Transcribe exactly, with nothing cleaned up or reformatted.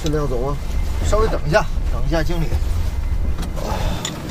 现在要走吗？稍微等一下，等一下经理。